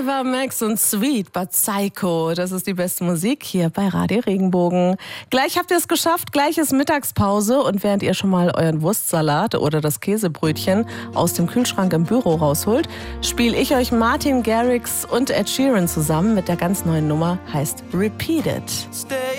Ava Max und Sweet but Psycho. Das ist die beste Musik hier bei Radio Regenbogen. Gleich habt ihr es geschafft, gleich ist Mittagspause und während ihr schon mal euren Wurstsalat oder das Käsebrötchen aus dem Kühlschrank im Büro rausholt, spiele ich euch Martin Garrix und Ed Sheeran zusammen mit der ganz neuen Nummer, heißt Repeat It.